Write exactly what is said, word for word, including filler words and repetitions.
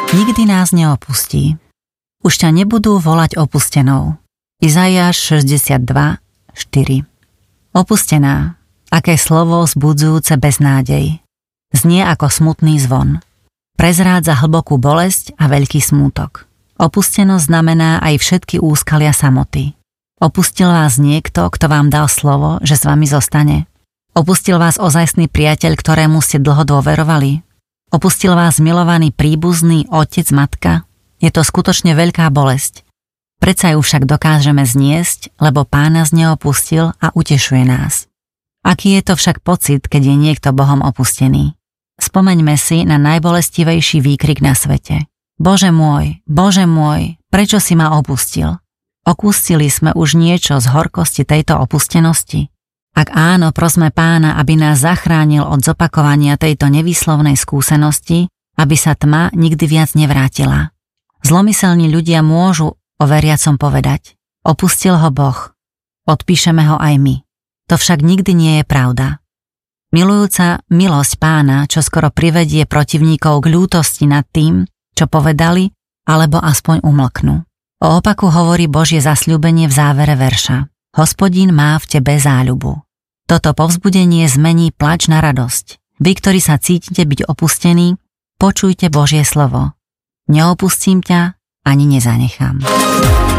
Nikdy nás neopustí. Už ťa nebudú volať opustenou. Izaiáš šesťdesiatdva štyri. Opustená, aké slovo vzbudzujúce beznádej. Znie ako smutný zvon. Prezrádza hlbokú bolesť a veľký smútok. Opustenosť znamená aj všetky úskalia samoty. Opustil vás niekto, kto vám dal slovo, že s vami zostane? Opustil vás ozajstný priateľ, ktorému ste dlho dôverovali? Opustil vás milovaný príbuzný, otec, matka? Je to skutočne veľká bolesť. Predsa ju však dokážeme zniesť, lebo Pán nás neopustil a utešuje nás. Aký je to však pocit, keď je niekto Bohom opustený? Spomeňme si na najbolestivejší výkrik na svete. Bože môj, Bože môj, prečo si ma opustil? Okúsili sme už niečo z horkosti tejto opustenosti? Ak áno, prosme Pána, aby nás zachránil od zopakovania tejto nevýslovnej skúsenosti, aby sa tma nikdy viac nevrátila. Zlomyselní ľudia môžu o veriacom povedať: opustil ho Boh, odpíšeme ho aj my. To však nikdy nie je pravda. Milujúca milosť Pána čo skoro privedie protivníkov k ľútosti nad tým, čo povedali, alebo aspoň umlknú. O opaku hovorí Božie zasľúbenie v závere verša. Hospodín má v tebe záľubu. Toto povzbudenie zmení plač na radosť. Vy, ktorí sa cítite byť opustení, počujte Božie slovo. Neopustím ťa, ani nezanechám.